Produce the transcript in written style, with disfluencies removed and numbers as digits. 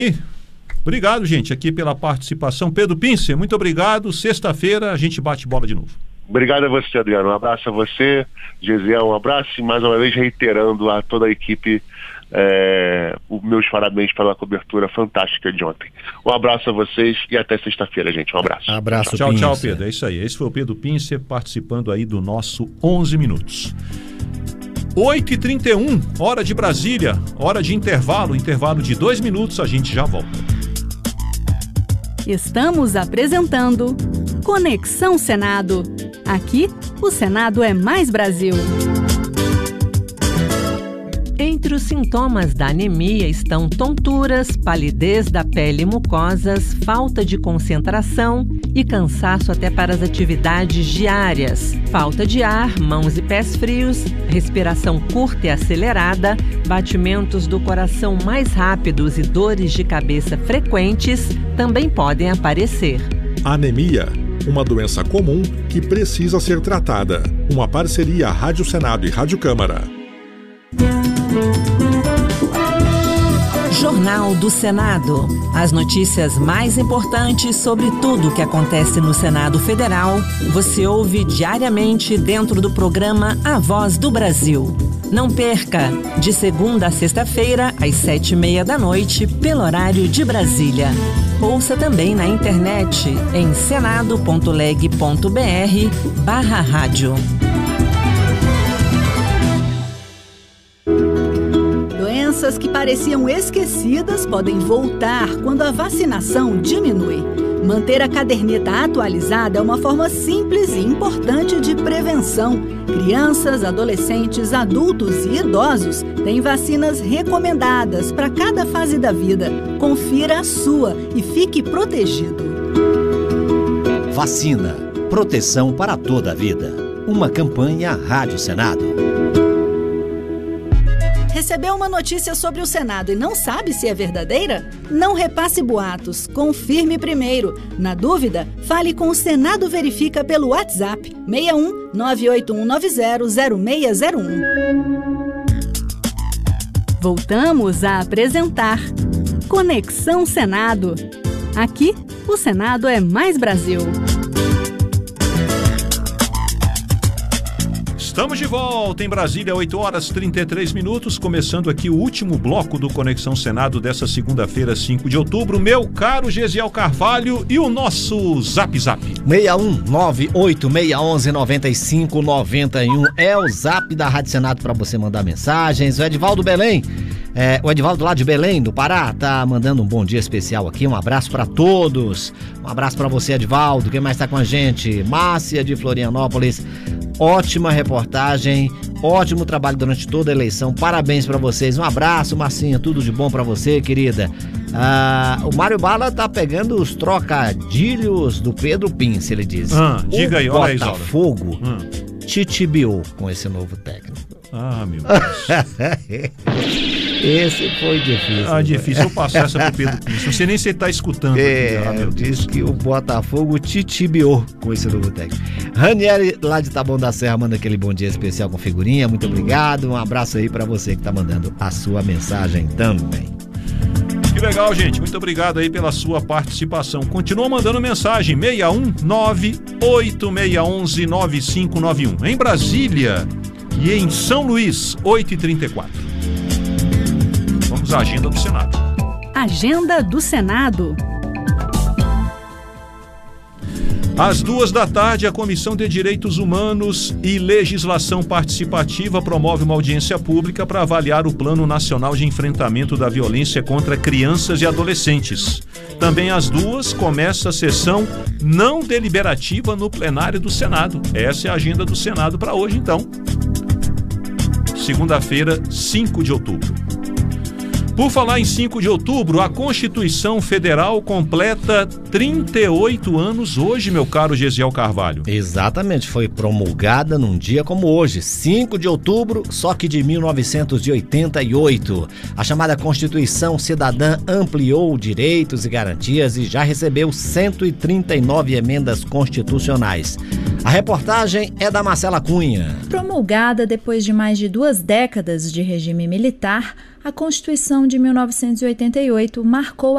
Obrigado, gente, aqui pela participação. Pedro Pincer, muito obrigado. Sexta-feira a gente bate bola de novo. Obrigado a você, Adriano. Um abraço a você, Gesiel, um abraço e mais uma vez reiterando a toda a equipe os meus parabéns pela cobertura fantástica de ontem. Um abraço a vocês e até sexta-feira, gente. Um abraço. Abraço, tchau, Pincer. Tchau, Pedro. É isso aí. Esse foi o Pedro Pincer participando aí do nosso 11 Minutos. 8h31, hora de Brasília, hora de intervalo de 2 minutos, a gente já volta. Estamos apresentando Conexão Senado. Aqui, o Senado é mais Brasil. Entre os sintomas da anemia estão tonturas, palidez da pele e mucosas, falta de concentração e cansaço até para as atividades diárias, falta de ar, mãos e pés frios, respiração curta e acelerada, batimentos do coração mais rápidos e dores de cabeça frequentes também podem aparecer. Anemia, uma doença comum que precisa ser tratada. Uma parceria Rádio Senado e Rádio Câmara. Jornal do Senado. As notícias mais importantes sobre tudo o que acontece no Senado Federal, você ouve diariamente dentro do programa A Voz do Brasil. Não perca, de segunda a sexta-feira, às 7h30 da noite, pelo horário de Brasília. Ouça também na internet em senado.leg.br/rádio. Doenças que pareciam esquecidas podem voltar quando a vacinação diminui. Manter a caderneta atualizada é uma forma simples e importante de prevenção. Crianças, adolescentes, adultos e idosos têm vacinas recomendadas para cada fase da vida. Confira a sua e fique protegido. Vacina. Proteção para toda a vida. Uma campanha Rádio Senado. Recebeu uma notícia sobre o Senado e não sabe se é verdadeira? Não repasse boatos, confirme primeiro. Na dúvida, fale com o Senado Verifica pelo WhatsApp 61 98190 0601. Voltamos a apresentar Conexão Senado. Aqui, o Senado é mais Brasil. Estamos de volta em Brasília, 8h33, começando aqui o último bloco do Conexão Senado dessa segunda-feira, 5 de outubro. Meu caro Gesiel Carvalho e o nosso Zap Zap. 61986119591 é o Zap da Rádio Senado para você mandar mensagens. O Edivaldo Belém, o Edivaldo lá de Belém, do Pará, tá mandando um bom dia especial aqui, um abraço para todos. Um abraço para você, Edivaldo. Quem mais tá com a gente? Márcia de Florianópolis. Ótima reportagem, ótimo trabalho durante toda a eleição, parabéns pra vocês, um abraço, Marcinha, tudo de bom pra você, querida. O Mário Bala tá pegando os trocadilhos do Pedro Pince, ele diz. Diga aí, olha aí, Botafogo titibiou com esse novo técnico. Meu Deus. Esse foi difícil. Difícil eu passar essa pro Pedro Pince. Não sei nem se ele tá escutando. Diz que o Botafogo titibiou com esse novo técnico. Ranieri, lá de Taboão da Serra, manda aquele bom dia especial com figurinha. Muito obrigado. Um abraço aí pra você que tá mandando a sua mensagem também. Que legal, gente. Muito obrigado aí pela sua participação. Continua mandando mensagem. 61986119591. Em Brasília e em São Luís, 8h34. Vamos à agenda do Senado. Agenda do Senado. Às 14h, a Comissão de Direitos Humanos e Legislação Participativa promove uma audiência pública para avaliar o Plano Nacional de Enfrentamento da Violência contra Crianças e Adolescentes. Também às 14h começa a sessão não deliberativa no plenário do Senado. Essa é a agenda do Senado para hoje, então. Segunda-feira, 5 de outubro. Por falar em 5 de outubro, a Constituição Federal completa 38 anos hoje, meu caro Gesiel Carvalho. Exatamente, foi promulgada num dia como hoje, 5 de outubro, só que de 1988. A chamada Constituição Cidadã ampliou direitos e garantias e já recebeu 139 emendas constitucionais. A reportagem é da Marcela Cunha. Promulgada depois de mais de 2 décadas de regime militar, a Constituição de 1988 marcou